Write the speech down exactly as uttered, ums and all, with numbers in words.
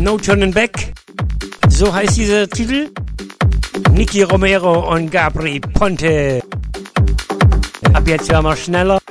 No Turning Back. So heißt dieser Titel. Nicky Romero und Gabry Ponte. Ab jetzt werden wir schneller.